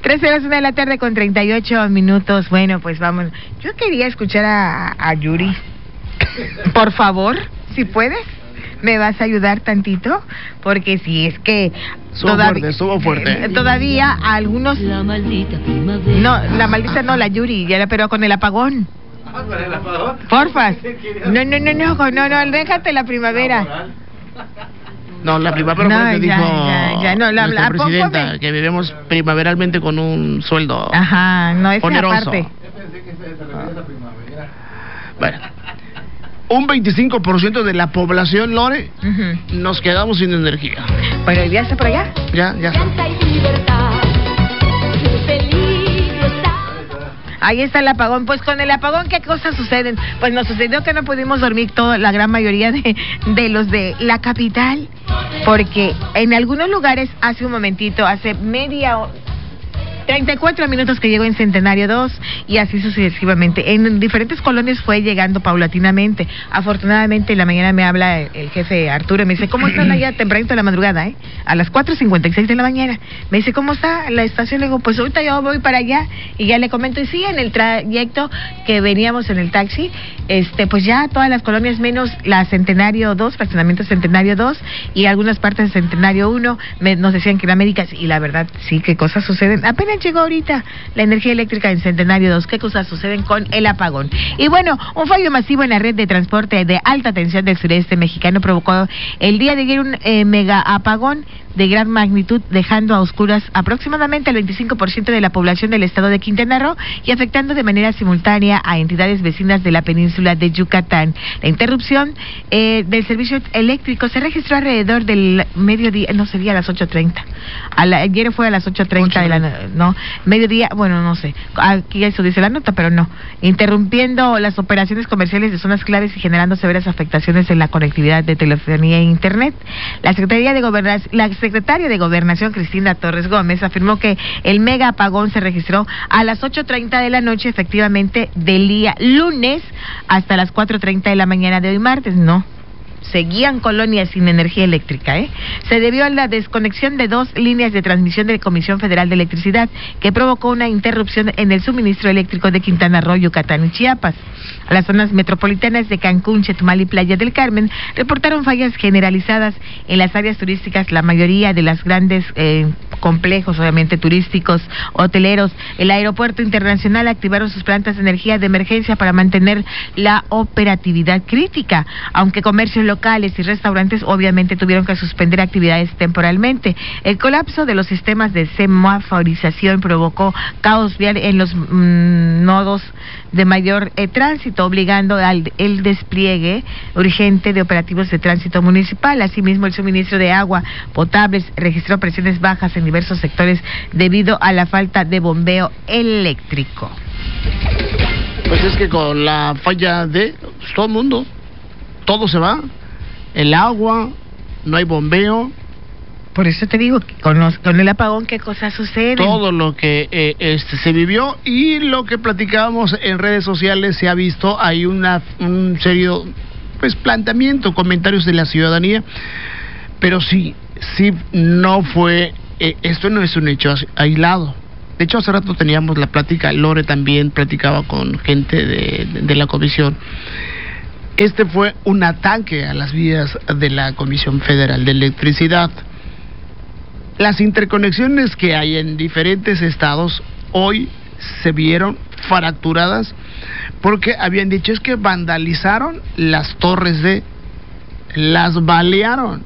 3:01 de la tarde con 38 minutos. Bueno, pues vamos. Yo quería escuchar a Yuri. Por favor, si puedes, ¿me vas a ayudar tantito? Porque si es que Estuvo fuerte. Todavía algunos... La maldita primavera. No, la maldita no, la Yuri, ya, pero con el apagón. ¿Con el apagón? Porfas. No, déjate la primavera. No, la primavera No, fue lo que ya, dijo ya, no, nuestra presidenta, ponme. que vivimos primaveralmente con un sueldo Ajá, no, es oneroso. aparte. Yo pensé que se refería a la primavera. Bueno, un 25% de la población, Lore, Ujú. nos quedamos sin energía. Bueno, ¿ya está por allá? Ya. Canta y libertad. Qué peligro está. Ahí está el apagón. Pues con el apagón, ¿qué cosas suceden? Pues nos sucedió que no pudimos dormir la gran mayoría de los de la capital, porque en algunos lugares hace 34 minutos que llegó en Centenario 2 y así sucesivamente. En diferentes colonias fue llegando paulatinamente. Afortunadamente en la mañana me habla el jefe Arturo y me dice, ¿cómo están allá tempranito de la madrugada, a las 4:56 de la mañana? Me dice, ¿cómo está la estación? Le digo, pues ahorita yo voy para allá y ya le comento. Y sí, en el trayecto que veníamos en el taxi, pues ya todas las colonias menos la Centenario 2, fraccionamiento Centenario 2 y algunas partes de Centenario 1 nos decían que era Américas y la verdad sí, qué cosas suceden. Apenas llegó ahorita la energía eléctrica en Centenario 2. ¿Qué cosas suceden con el apagón? Y bueno, un fallo masivo en la red de transporte de alta tensión del sureste mexicano provocó el día de ayer un mega apagón de gran magnitud, dejando a oscuras aproximadamente el 25% de la población del estado de Quintana Roo y afectando de manera simultánea a entidades vecinas de la península de Yucatán. La interrupción del servicio eléctrico se registró alrededor del mediodía, no sería a las 8:30. Ayer fue a las 8:30 de la mediodía, bueno, no sé, aquí eso dice la nota, pero no, interrumpiendo las operaciones comerciales de zonas claves y generando severas afectaciones en la conectividad de telefonía e internet. La secretaria de Gobernación, Cristina Torres Gómez, afirmó que el mega apagón se registró a las 8:30 de la noche, efectivamente, del día lunes hasta las 4:30 de la mañana de hoy martes. No, seguían colonias sin energía eléctrica, Se debió a la desconexión de 2 líneas de transmisión de la Comisión Federal de Electricidad, que provocó una interrupción en el suministro eléctrico de Quintana Roo, Yucatán y Chiapas. A las zonas metropolitanas de Cancún, Chetumal y Playa del Carmen reportaron fallas generalizadas en las áreas turísticas. La mayoría de las grandes complejos, obviamente turísticos, hoteleros, el aeropuerto internacional activaron sus plantas de energía de emergencia para mantener la operatividad crítica, aunque comercios locales y restaurantes obviamente tuvieron que suspender actividades temporalmente. El colapso de los sistemas de semaforización provocó caos vial en los nodos de mayor tránsito, obligando el despliegue urgente de operativos de tránsito municipal. Asimismo, el suministro de agua potable registró presiones bajas en diversos sectores debido a la falta de bombeo eléctrico. Pues es que con la falla de todo el mundo, todo se va, el agua, no hay bombeo. Por eso te digo, con el apagón, ¿qué cosas suceden? Todo lo que se vivió y lo que platicábamos en redes sociales se ha visto, hay un serio planteamiento, comentarios de la ciudadanía, pero sí no fue, esto no es un hecho aislado. De hecho, hace rato teníamos la plática, Lore también platicaba con gente de la comisión. Este fue un ataque a las vías de la Comisión Federal de Electricidad. Las interconexiones que hay en diferentes estados hoy se vieron fracturadas porque habían dicho es que vandalizaron las torres las balearon.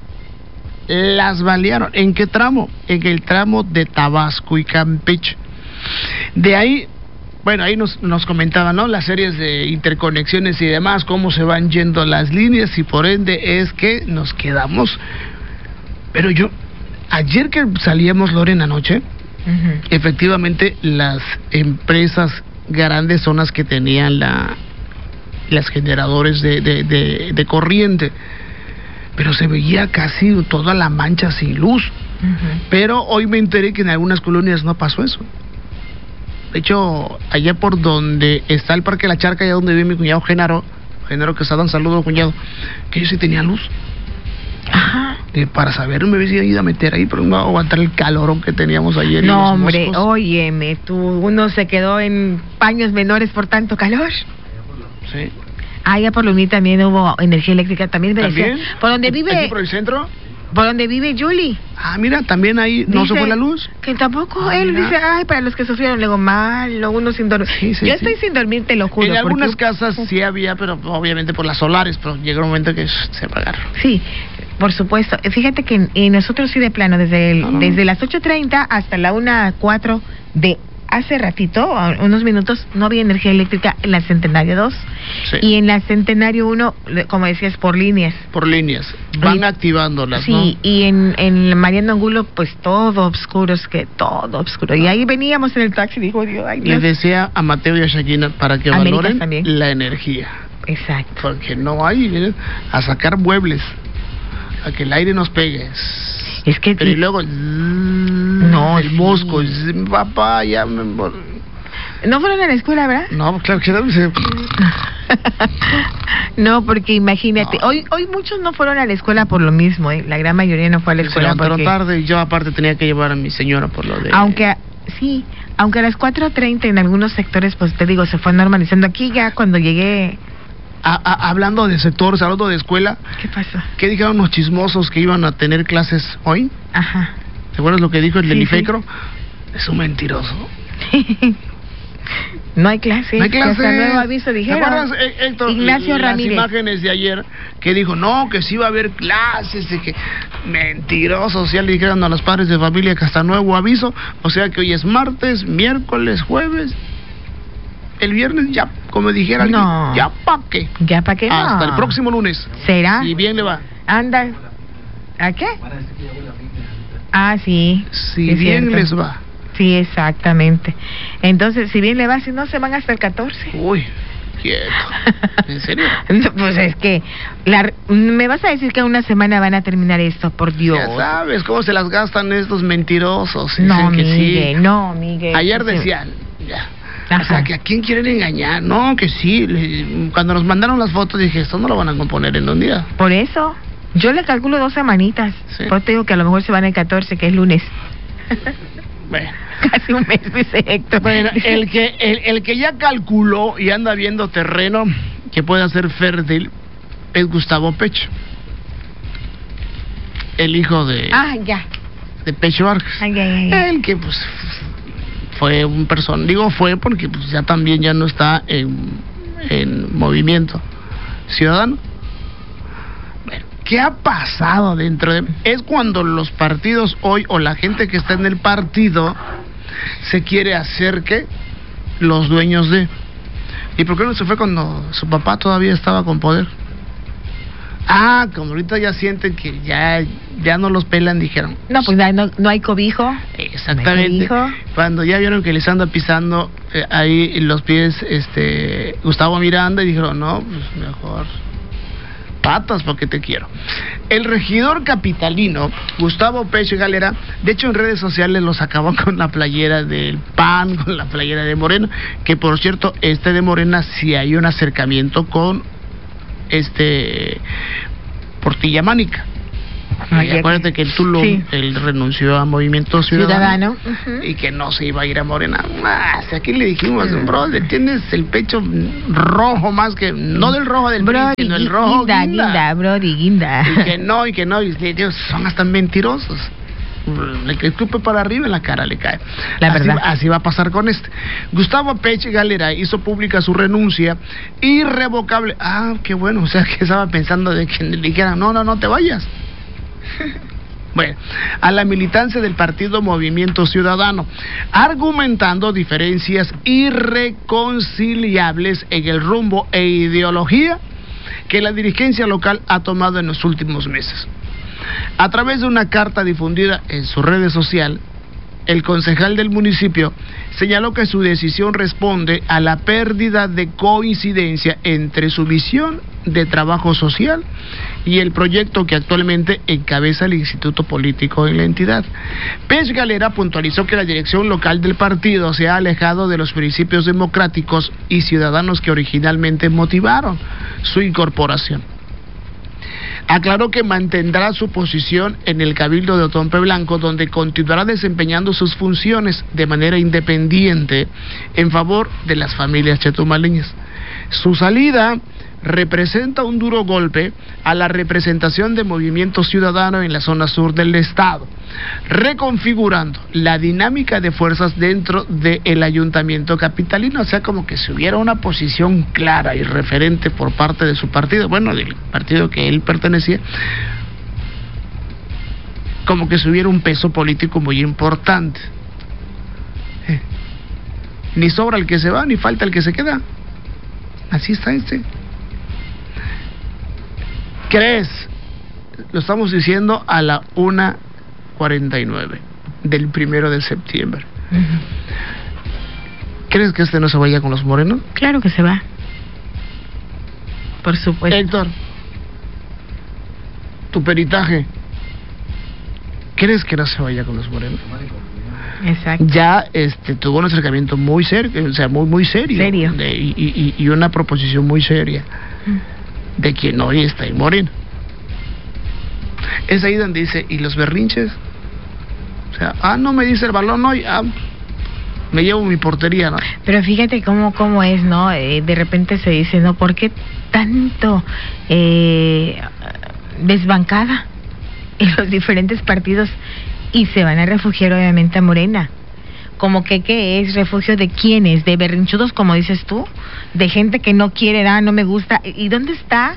¿En qué tramo? En el tramo de Tabasco y Campeche. De ahí, bueno, ahí nos comentaban, ¿no? Las series de interconexiones y demás, cómo se van yendo las líneas y por ende es que nos quedamos. Pero ayer que salíamos, Lore, en la noche, efectivamente las empresas grandes son las que tenían las generadores de corriente, pero se veía casi toda la mancha sin luz. Pero hoy me enteré que en algunas colonias no pasó eso. De hecho, allá por donde está el Parque La Charca, allá donde vive mi cuñado Genaro que está dando saludos, cuñado, que yo sí tenía luz. Ajá. Para saber, me hubiese ido a meter ahí, pero no va a aguantar el calorón que teníamos ayer. No, hombre, óyeme, uno se quedó en paños menores por tanto calor. Sí. Allá por Luni también hubo energía eléctrica, también me decía. ¿También? ¿Por donde vive? ¿Aquí por el centro? Por donde vive Julie. Ah, mira, también ahí no se fue la luz. Que tampoco, él mira. dice, ay, para los que sufrieron, luego malo, uno sin dormir. Sí, Yo estoy sin dormir, te lo juro. En algunas casas sí había, pero obviamente por las solares, pero llegó un momento que se apagaron. Sí, por supuesto. Fíjate que nosotros sí de plano, desde las 8:30 hasta la 1:04 de hace ratito, unos minutos, no había energía eléctrica en la Centenario 2. Sí. Y en la Centenario 1, como decías, por líneas. Por líneas. Van activándolas, sí, ¿no? y en Mariano Angulo, pues todo oscuro, todo oscuro. Y ahí veníamos en el taxi y dijo, Dios, ay, Dios. Les decía a Mateo y a Shakina para que Américas valoren también. la energía. Exacto. Porque no hay, miren, a sacar muebles, a que el aire nos pegue. Es que Pero y luego no, el sí. mosco, papá, ya no fueron a la escuela, ¿verdad? no, claro que no. No, porque imagínate, No. hoy muchos no fueron a la escuela por lo mismo, la gran mayoría no fue a la Se escuela levantaron porque, tarde y yo aparte tenía que llevar a mi señora por lo de... aunque a las 4:30 en algunos sectores, pues te digo, se fue normalizando. Aquí ya cuando llegué, hablando de sectores, hablando de escuela, ¿qué pasó? ¿qué dijeron los chismosos que iban a tener clases hoy? Ajá. ¿Te acuerdas lo que dijo el del Sí, IFECRO? Es un mentiroso. No hay clases. No hay clases. Hasta nuevo aviso dijeron. ¿Te acuerdas, Héctor, Ignacio Ramírez. las imágenes de ayer que dijo, no, que sí va a haber clases, de que mentirosos, ya le dijeron a los padres de familia que hasta nuevo aviso, o sea que hoy es martes, miércoles, jueves, el viernes ya, como dijera alguien, No. ya pa' qué. ¿Ya para qué no? Hasta el próximo lunes. ¿Será? Si bien le va. Anda. ¿A qué? Ah, sí. Si es bien cierto. les va. Sí, exactamente. Entonces, si bien le va, si no, se van hasta el 14. Uy, quieto. ¿En serio? No, pues es que me vas a decir que en una semana van a terminar esto, por Dios. Ya sabes cómo se las gastan estos mentirosos. No, Dicen que Miguel, sí. no, Miguel. Ayer Sí. decían, ya. Ajá. O sea, que a quién quieren engañar. No, que sí. Cuando nos mandaron las fotos dije, esto no lo van a componer en un día. Por eso, yo le calculo 2 semanitas. Sí. Pues te digo que a lo mejor se van el 14, que es lunes. Bueno, Casi un mes, dice Héctor. bueno el que ya calculó y anda viendo terreno que pueda ser fértil es Gustavo Pecho. El hijo de Ya. Pecho Vargas. Ay, ay, ay. El que pues fue un persona, digo fue porque pues ya también ya no está en Movimiento Ciudadano. Bueno, ¿qué ha pasado dentro de...? Es cuando los partidos hoy o la gente que está en el partido se quiere hacer que los dueños de... ¿Y por qué no se fue cuando su papá todavía estaba con poder? Ah, como ahorita ya sienten que ya no los pelan, dijeron. No, pues no hay cobijo. Exactamente. ¿No hay cobijo? Cuando ya vieron que les anda pisando ahí los pies Gustavo Miranda y dijeron, no, pues mejor patas porque te quiero. El regidor capitalino, Gustavo Pecho Galera, de hecho en redes sociales los acabó con la playera del PAN, con la playera de Morena, que por cierto, de Morena sí hay un acercamiento con Portilla Mánica. Acuérdate que Tulum, Sí. él renunció a Movimiento Ciudadano, Ciudadano. y que no se iba a ir a Morena. Si aquí le dijimos, bro, tienes el pecho rojo más que, no del rojo del PRI, Brody, sino el rojo guinda, Brody, guinda. y que no, y Dios, son hasta mentirosos. El que escupe para arriba en la cara le cae. La verdad. Así va a pasar con Gustavo Peche Galera hizo pública su renuncia irrevocable. Ah, qué bueno, o sea que estaba pensando de que le dijeran, no te vayas. Bueno, a la militancia del partido Movimiento Ciudadano, argumentando diferencias irreconciliables en el rumbo e ideología que la dirigencia local ha tomado en los últimos meses. A través de una carta difundida en sus redes sociales, el concejal del municipio señaló que su decisión responde a la pérdida de coincidencia entre su visión de trabajo social y el proyecto que actualmente encabeza el instituto político en la entidad. Pech Galera puntualizó que la dirección local del partido se ha alejado de los principios democráticos y ciudadanos que originalmente motivaron su incorporación. Aclaró que mantendrá su posición en el Cabildo de Otompe Blanco, donde continuará desempeñando sus funciones de manera independiente en favor de las familias chetumaleñas. Su salida representa un duro golpe a la representación de Movimiento Ciudadano en la zona sur del estado, reconfigurando la dinámica de fuerzas dentro del ayuntamiento capitalino. O sea, como que si hubiera una posición clara y referente por parte de su partido, bueno, del partido que él pertenecía, como que si hubiera un peso político muy importante. Ni sobra el que se va, ni falta el que se queda. Así está este. ¿Crees? Lo estamos diciendo a la 1:49 del 1 de septiembre. ¿Crees que este no se vaya con los morenos? Claro que se va. Por supuesto. Héctor, tu peritaje, ¿crees que no se vaya con los morenos? Exacto. Ya tuvo un acercamiento muy serio, o sea, muy serio. Serio. Y una proposición muy seria de quien hoy está en Morena. Es ahí donde dice, ¿y los berrinches? O sea, no me dice el balón hoy, me llevo mi portería, ¿no? Pero fíjate cómo es, ¿no? De repente se dice, ¿no? ¿Por qué tanto desbancada en los diferentes partidos? Y se van a refugiar obviamente a Morena. Como que, ¿qué es? ¿Refugio de quiénes? ¿De berrinchudos, como dices tú? ¿De gente que no quiere, no me gusta? ¿Y dónde está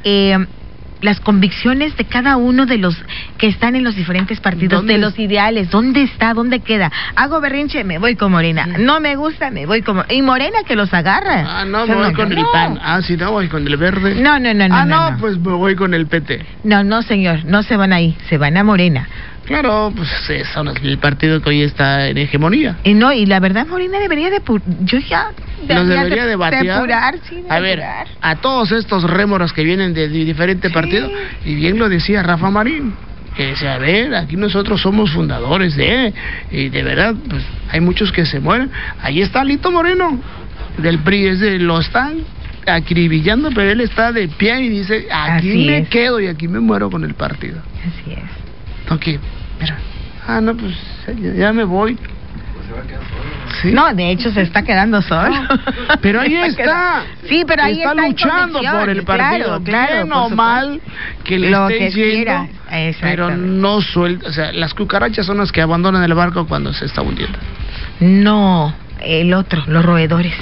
las convicciones de cada uno de los que están en los diferentes partidos, de los ideales? ¿Dónde está? ¿Dónde queda? Hago berrinche, me voy con Morena. No me gusta, me voy con... Y Morena que los agarra. No, me voy con el PAN. Si no, voy con el verde. No. Pues me voy con el PT. No, señor, no se van ahí, se van a Morena. Claro, pues son el partido que hoy está en hegemonía. Y la verdad, Morena debería Nos debería depurar, sí, a ver, a todos estos rémoras que vienen de diferentes partidos, y bien lo decía Rafa Marín, que decía, a ver, aquí nosotros somos fundadores y de verdad, pues hay muchos que se mueren. Ahí está Lito Moreno, del PRI, lo están acribillando, pero él está de pie y dice, aquí me quedo y aquí me muero con el partido. Así es. Ok, mira. No, pues ya me voy. Pues se va a quedar solo. ¿Sí? No, de hecho se está quedando solo. Pero ahí está. Sí, pero ahí está luchando por el partido. Claro, bien o mal que le esté diciendo, pero no suelta. O sea, las cucarachas son las que abandonan el barco cuando se está hundiendo. No, el otro, los roedores.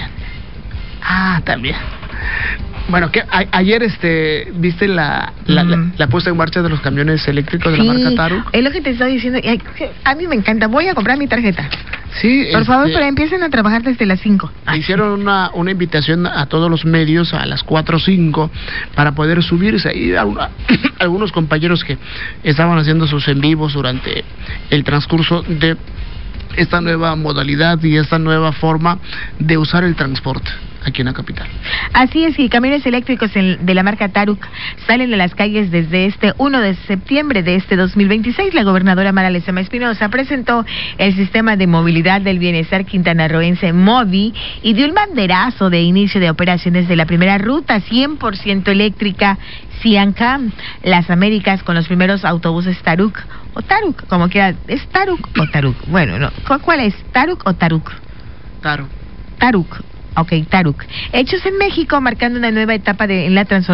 También. Bueno, que ayer viste la puesta en marcha de los camiones eléctricos de la marca Taruk. Es lo que te estoy diciendo. A mí me encanta. Voy a comprar mi tarjeta. Sí. Por favor, pero empiecen a trabajar desde las 5. Hicieron una invitación a todos los medios a las 4:05 para poder subirse. Ahí algunos compañeros que estaban haciendo sus en vivos durante el transcurso de esta nueva modalidad y esta nueva forma de usar el transporte aquí en la capital. Así es, y camiones eléctricos de la marca Taruk salen a las calles desde este 1 de septiembre de este 2026. La gobernadora Mara Lezama Espinosa presentó el sistema de movilidad del bienestar quintanarroense MOVI y dio el banderazo de inicio de operaciones de la primera ruta 100% eléctrica Ciancam, Las Américas, con los primeros autobuses Taruk o Taruk, como quiera. ¿Es Taruk o Taruk? Bueno, no. ¿Cuál es? ¿Taruk o Taruk? Taruk. Taruk. Ok, Taruk. Hechos en México, marcando una nueva etapa en la transformación